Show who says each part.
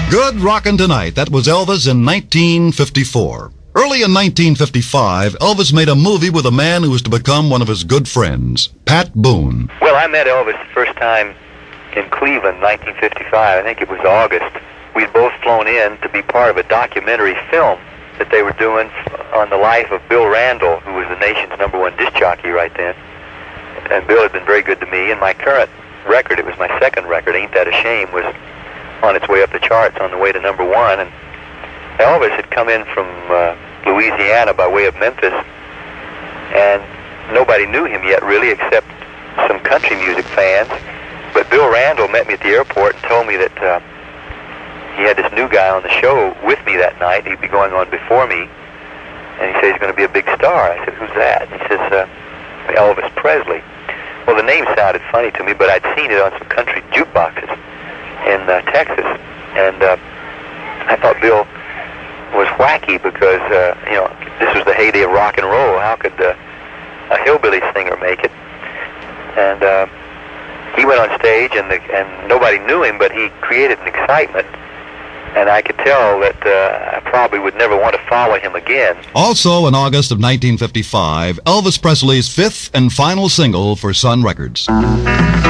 Speaker 1: Good Rockin' Tonight. That was Elvis in 1954. Early in 1955, Elvis made a movie with a man who was to become one of his good friends, Pat Boone.
Speaker 2: Well, I met Elvis the first time in Cleveland, 1955. I think it was August. We'd both flown in to be part of a documentary film that they were doing on the life of Bill Randall, who was the nation's #1 disc jockey right then. And Bill had been very good to me, and my current record, it was my second record, Ain't That a Shame, was on its way up the charts on the way to #1. And Elvis had come in from Louisiana by way of Memphis, and nobody knew him yet really except some country music fans. But Bill Randall met me at the airport and told me that he had this new guy on the show with me that night. He'd be going on before me, and he said he's going to be a big star. I said, who's that? He says, Elvis Presley. Well, the name sounded funny to me, but I'd seen it on some country jukeboxes in Texas, and I thought Bill was wacky because, this was the heyday of rock and roll. How could a hillbilly singer make it? And he went on stage, and nobody knew him, but he created an excitement, and I could tell that I probably would never want to follow him again.
Speaker 1: Also in August of 1955, Elvis Presley's fifth and final single for Sun Records.